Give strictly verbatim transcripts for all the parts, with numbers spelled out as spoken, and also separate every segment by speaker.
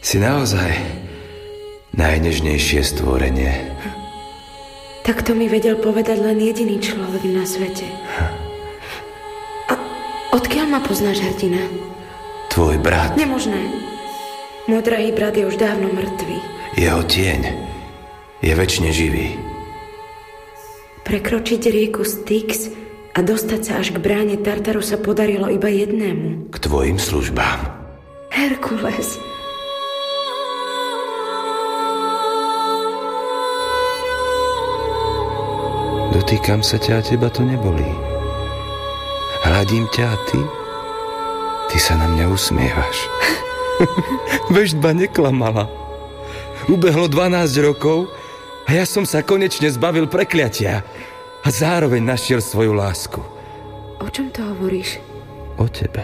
Speaker 1: Si naozaj najnežnejšie stvorenie.
Speaker 2: Tak to mi vedel povedať len jediný človek na svete. A odkiaľ ma poznáš, hrdina?
Speaker 1: Tvoj brat.
Speaker 2: Nemožné. Môj drahý brat je už dávno mŕtvý.
Speaker 1: Jeho tieň je večne živý.
Speaker 2: Prekročiť rieku Styx a dostať sa až k bráne Tartaru sa podarilo iba jednému.
Speaker 1: K tvojim službám.
Speaker 2: Herkules.
Speaker 1: Dotýkam sa ťa a teba to nebolí. Hladím ťa a ty? Ty sa na mňa usmievaš. Veštba neklamala. Ubehlo dvanásť rokov a ja som sa konečne zbavil prekliatia a zároveň našiel svoju lásku.
Speaker 2: O čom to hovoríš?
Speaker 1: O tebe.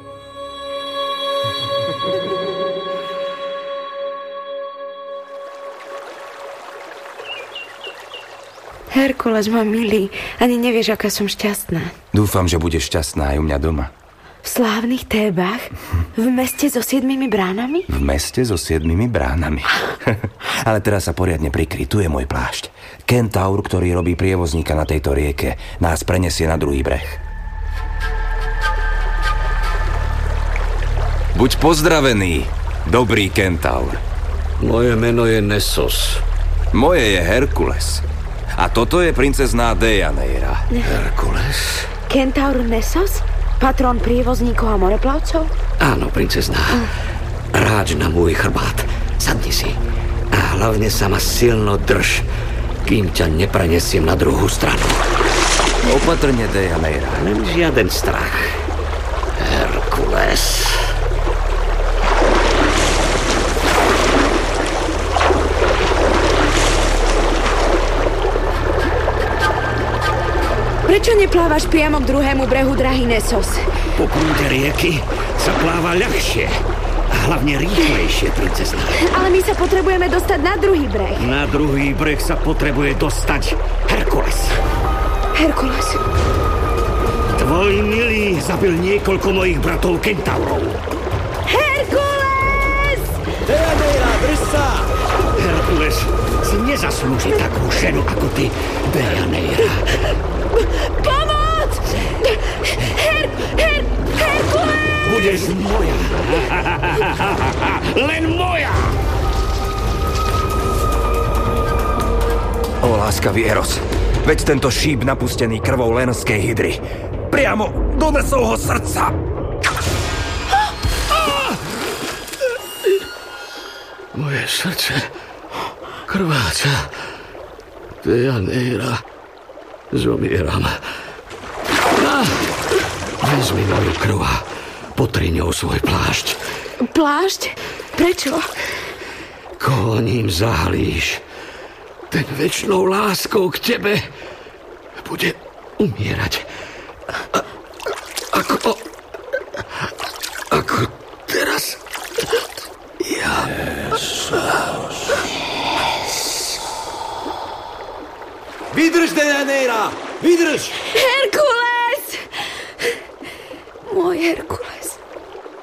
Speaker 2: Herkules, môj milý, ani nevieš, aká som šťastná.
Speaker 1: Dúfam, že budeš šťastná aj u mňa doma.
Speaker 2: V slávnych Tébach? V meste so siedmimi bránami?
Speaker 1: V meste so siedmimi bránami. Ale teraz sa poriadne prikry, tu je môj plášť. Kentaur, ktorý robí prievozníka na tejto rieke, nás prenesie na druhý breh. Buď pozdravený, dobrý Kentaur.
Speaker 3: Moje meno je Nessos.
Speaker 1: Moje je Herkules. A toto je princezná Deianeira.
Speaker 3: Herkules?
Speaker 2: Kentaur Nessos? Patrón prievozníkov a moreplavcov?
Speaker 3: Áno, princezná. Ráč na môj chrbát. Sadni si. A hlavne sa ma silno drž, kým ťa neprenesiem na druhú stranu.
Speaker 1: Opatrne, Deianeira.
Speaker 3: Len žiaden strach. Herkules.
Speaker 2: Prečo neplávaš priamo k druhému brehu, drahý Nessos?
Speaker 3: Po prúde rieky sa pláva ľahšie a hlavne rýchlejšie, princezná.
Speaker 2: Ale my sa potrebujeme dostať na druhý breh.
Speaker 3: Na druhý breh sa potrebuje dostať Herkules.
Speaker 2: Herkules.
Speaker 3: Tvoj milý zabil niekoľko mojich bratov Kentaurov.
Speaker 2: Herkules!
Speaker 3: Deianeira, drž sa! Herkules si nezaslúži takú ženu ako ty, Deianeira.
Speaker 2: Pomoc! Her... Her... Herkules!
Speaker 3: Budeš moja. Len moja!
Speaker 1: O, láskavý Eros, veď tento šíp napustený krvou lenskej hydry. Priamo do Nesovho srdca!
Speaker 3: Moje srdce krváca. Deianeira, zomieram. Ah, vezmi moju krv a potri ňou svoj plášť.
Speaker 2: Plášť? Prečo?
Speaker 3: Koho ním zahalíš, ten večnou láskou k tebe bude umierať. A, ako... Ako teraz... Ja...
Speaker 1: Vydrž, Deianeira! Vydrž!
Speaker 2: Herkules! Môj Herkules.